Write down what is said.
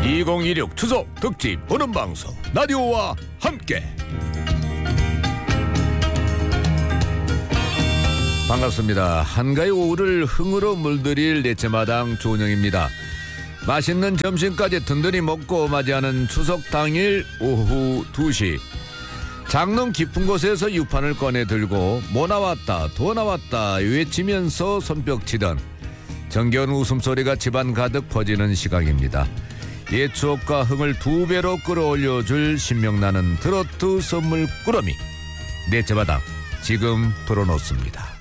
2016 추석 특집 보는 방송 라디오와 함께. 반갑습니다. 한가위 오후를 흥으로 물들일 넷째마당 조은영입니다. 맛있는 점심까지 든든히 먹고 맞이하는 추석 당일 오후 2시, 장롱 깊은 곳에서 유판을 꺼내 들고 뭐 나왔다 더 나왔다 외치면서 손뼉치던 정겨운 웃음소리가 집안 가득 퍼지는 시각입니다. 옛 추억과 흥을 2배로 끌어올려줄 신명나는 트로트 선물 꾸러미 넷째마당 지금 풀어놓습니다.